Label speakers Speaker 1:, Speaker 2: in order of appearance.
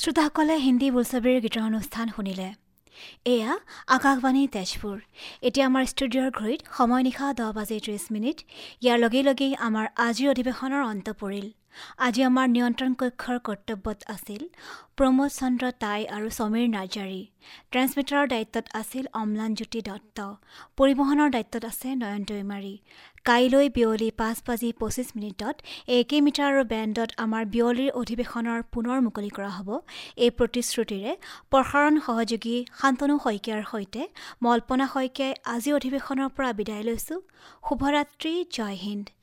Speaker 1: শ্ৰোতাসকলে হিন্দী বোলছবিৰ গীতৰ অনুষ্ঠান শুনিলে। এয়া আকাশবাণী তেজপুৰ। এতিয়া আমাৰ ষ্টুডিঅ'ৰ ঘড়ীত সময় নিশা 10:30। ইয়াৰ লগে লগেই আমাৰ আজিৰ অধিৱেশনৰ অন্ত পৰিল। আজি আমাৰ নিয়ন্ত্ৰণ কক্ষৰ কৰ্তব্যত আছিল প্ৰমোদ চন্দ্ৰ টাই আৰু সমীৰ নাৰ্জাৰী। ট্ৰেন্সমিটাৰৰ দায়িত্বত আছিল অম্লানজ্যোতি দত্ত। পৰিবহণৰ দায়িত্বত আছে নয়ন দৈমাৰী। কাইলৈ বিয়লি 5:25 একে মিটাৰ আৰু বেণ্ডত আমাৰ বিয়লিৰ অধিৱেশনৰ পুনৰ মুকলি কৰা হ'ব। এই প্ৰতিশ্ৰুতিৰে প্ৰসাৰণ সহযোগী শান্তনু শইকীয়াৰ সৈতে মই অল্পনা শইকীয়াই আজি অধিৱেশনৰ পৰা বিদায় লৈছোঁ। শুভৰাত্ৰি, জয় হিন্দ।